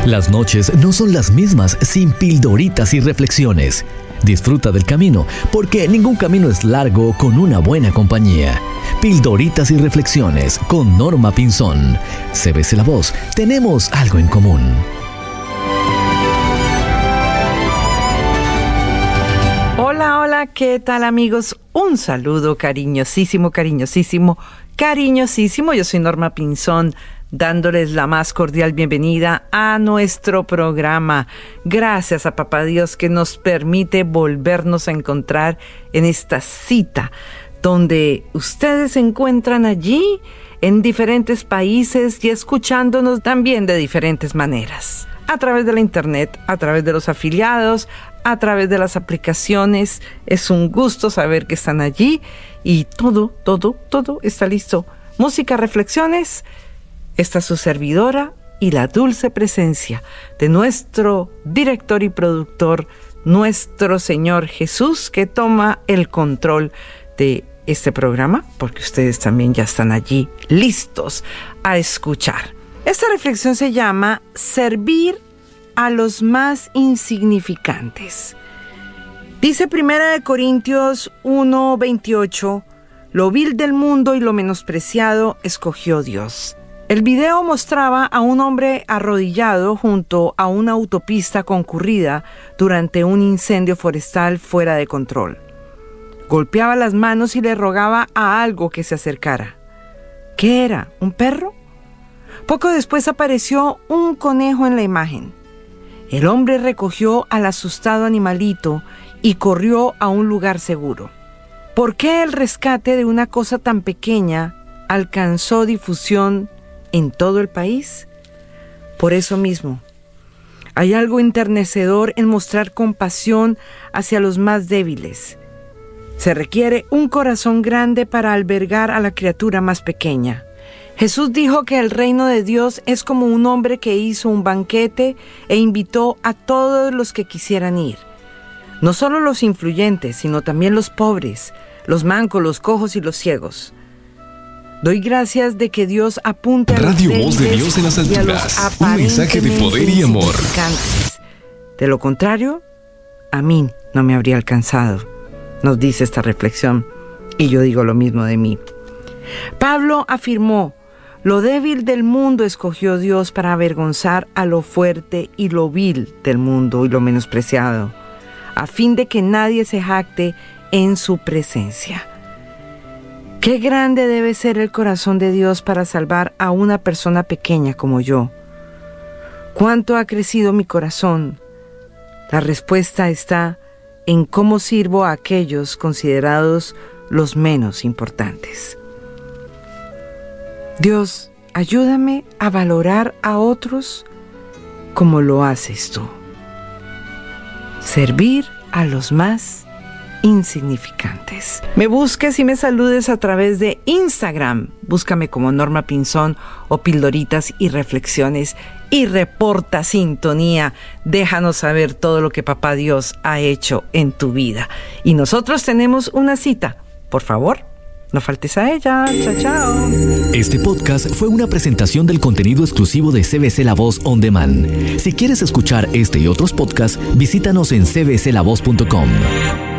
Las noches no son las mismas sin pildoritas y reflexiones. Disfruta del camino, porque ningún camino es largo con una buena compañía. Pildoritas y reflexiones con Norma Pinzón. CBC La Voz, tenemos algo en común. Hola, hola, ¿qué tal, amigos? Un saludo cariñosísimo. Yo soy Norma Pinzón, dándoles la más cordial bienvenida a nuestro programa. Gracias a Papá Dios que nos permite volvernos a encontrar en esta cita, donde ustedes se encuentran allí en diferentes países y escuchándonos también de diferentes maneras. A través de la internet, a través de los afiliados, a través de las aplicaciones. Es un gusto saber que están allí y todo está listo. Música, reflexiones. Esta es su servidora y la dulce presencia de nuestro director y productor, nuestro Señor Jesús, que toma el control de este programa, porque ustedes también ya están allí listos a escuchar. Esta reflexión se llama Servir a los más insignificantes. Dice 1 Corintios 1:28, lo vil del mundo y lo menospreciado escogió Dios. El video mostraba a un hombre arrodillado junto a una autopista concurrida durante un incendio forestal fuera de control. Golpeaba las manos y le rogaba a algo que se acercara. ¿Qué era? ¿Un perro? Poco después apareció un conejo en la imagen. El hombre recogió al asustado animalito y corrió a un lugar seguro. ¿Por qué el rescate de una cosa tan pequeña alcanzó difusión en todo el país? Por eso mismo, hay algo enternecedor en mostrar compasión hacia los más débiles. Se requiere un corazón grande para albergar a la criatura más pequeña. Jesús dijo que el reino de Dios es como un hombre que hizo un banquete e invitó a todos los que quisieran ir. No solo los influyentes, sino también los pobres, los mancos, los cojos y los ciegos. Doy gracias de que Dios apunte a Radio los Voz de débiles Dios en las y a los alturas. Un mensaje de poder y amor. insignificantes. De lo contrario, a mí no me habría alcanzado, nos dice esta reflexión, y yo digo lo mismo de mí. Pablo afirmó, lo débil del mundo escogió Dios para avergonzar a lo fuerte y lo vil del mundo y lo menospreciado, a fin de que nadie se jacte en su presencia. Qué grande debe ser el corazón de Dios para salvar a una persona pequeña como yo. ¿Cuánto ha crecido mi corazón? La respuesta está en cómo sirvo a aquellos considerados los menos importantes. Dios, ayúdame a valorar a otros como lo haces tú. Servir a los más insignificantes. Me busques y me saludes a través de Instagram. Búscame como Norma Pinzón o Pildoritas y Reflexiones y reporta sintonía. Déjanos saber todo lo que Papá Dios ha hecho en tu vida. Y nosotros tenemos una cita. Por favor, no faltes a ella. Chao, chao. Este podcast fue una presentación del contenido exclusivo de CBC La Voz On Demand. Si quieres escuchar este y otros podcasts, visítanos en cbclavoz.com.